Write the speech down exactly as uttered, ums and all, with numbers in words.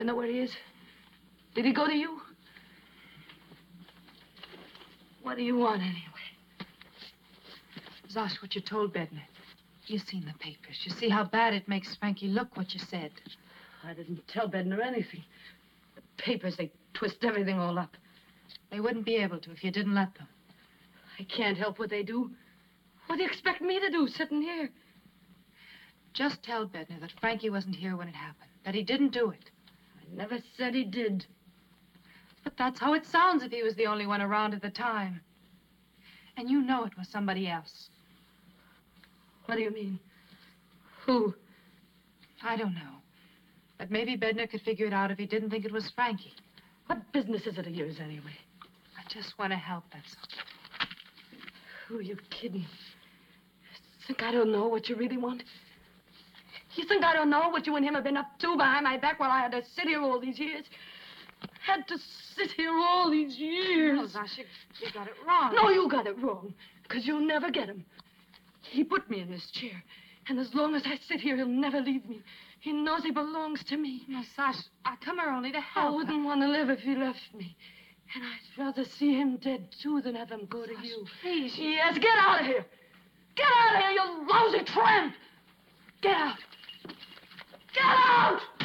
You know where he is? Did he go to you? What do you want, anyway? Zosh, what you told Bednar. You seen the papers. You see how bad it makes Frankie look what you said. I didn't tell Bednar anything. The papers, they twist everything all up. They wouldn't be able to if you didn't let them. I can't help what they do. What do you expect me to do, sitting here? Just tell Bednar that Frankie wasn't here when it happened, that he didn't do it. I never said he did. But that's how it sounds if he was the only one around at the time. And you know it was somebody else. What do you mean? Who? I don't know. But maybe Bednar could figure it out if he didn't think it was Frankie. What business is it of yours, anyway? I just want to help, that's all. Who are you kidding? Think I don't know what you really want? You think I don't know what you and him have been up to behind my back while I had to sit here all these years? Had to sit here all these years. No, Zosh, you, you got it wrong. No, you got it wrong, because you'll never get him. He put me in this chair, and as long as I sit here, he'll never leave me. He knows he belongs to me. No, Zosh, I come here only to help. I wouldn't want to live if he left me. And I'd rather see him dead, too, than have him go to Zosh, you. please. Yes, get out of here. Get out of here, you lousy tramp. Get out. Get out!